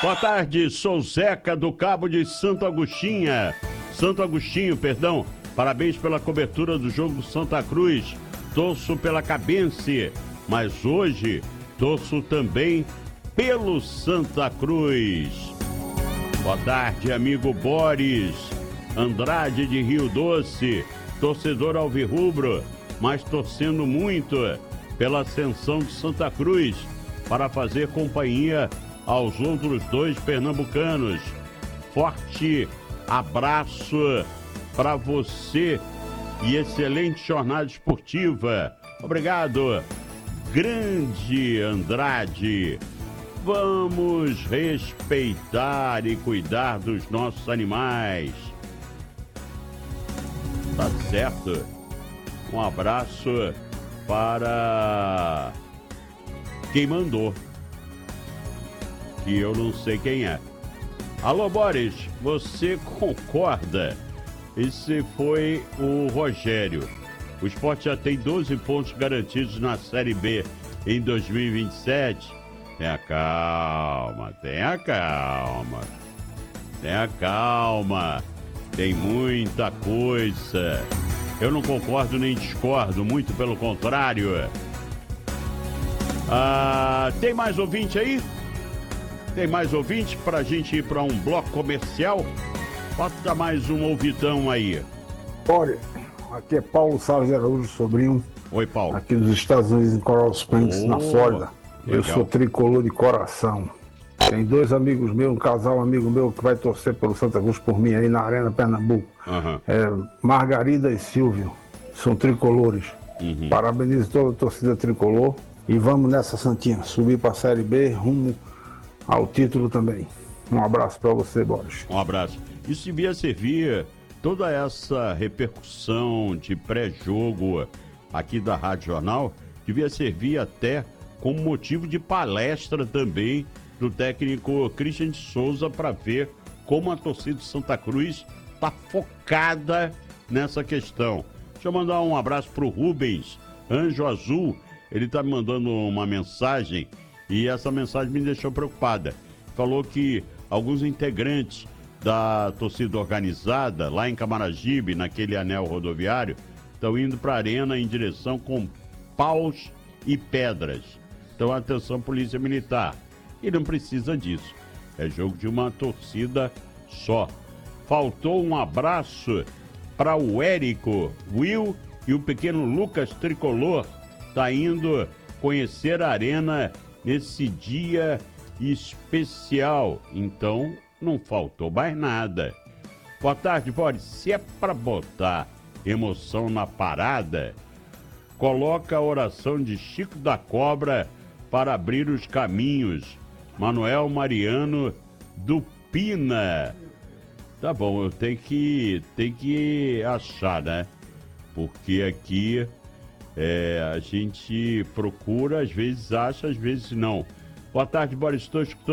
Boa tarde, sou Zeca do Cabo de Santo Agostinho, perdão. Parabéns pela cobertura do jogo Santa Cruz. Torço pela Cabense, mas hoje torço também pelo Santa Cruz. Boa tarde, amigo Boris Andrade de Rio Doce, torcedor alvirrubro, mas torcendo muito pela ascensão de Santa Cruz para fazer companhia aos outros dois pernambucanos. Forte abraço para você e excelente jornada esportiva. Obrigado, grande Andrade. Vamos respeitar e cuidar dos nossos animais. Tá certo. Um abraço para quem mandou, que eu não sei quem é. Alô, Boris, você concorda? Esse foi o Rogério. O Sport já tem 12 pontos garantidos na Série B em 2027. Tenha calma, tenha calma. Tenha calma. Tem muita coisa. Eu não concordo nem discordo, muito pelo contrário. Tem mais ouvinte aí? Tem mais ouvinte pra gente ir pra um bloco comercial? Bota mais um ouvidão aí. Olha, aqui é Paulo Salles Araújo, sobrinho. Oi, Paulo. Aqui dos Estados Unidos, em Coral Springs, na Flórida. Legal. Eu sou tricolor de coração. Tem dois amigos meus, um casal amigo meu que vai torcer pelo Santa Cruz por mim aí na Arena Pernambuco. Margarida e Silvio, são tricolores. Parabenizo toda a torcida tricolor e vamos nessa, Santinha, subir para a Série B, rumo ao título também. Um abraço para você, Boris. Um abraço. Isso devia servir, toda essa repercussão de pré-jogo aqui da Rádio Jornal, devia servir até como motivo de palestra também do técnico Christian de Souza para ver como a torcida de Santa Cruz está focada nessa questão. Deixa eu mandar um abraço pro Rubens, Anjo Azul. Ele tá me mandando uma mensagem e essa mensagem me deixou preocupada. Falou que alguns integrantes da torcida organizada lá em Camaragibe, naquele anel rodoviário, estão indo para a arena em direção com paus e pedras. Então atenção, Polícia Militar. E não precisa disso. É jogo de uma torcida só. Faltou um abraço para o Érico, Will e o pequeno Lucas Tricolor. Tá indo conhecer a arena nesse dia especial. Então não faltou mais nada. Boa tarde, Boris. Se é para botar emoção na parada, coloca a oração de Chico da Cobra para abrir os caminhos. Manuel Mariano do Pina. Tá bom, eu tenho que achar, né? Porque aqui a gente procura, às vezes acha, às vezes não. Boa tarde, Boris. Estou escutando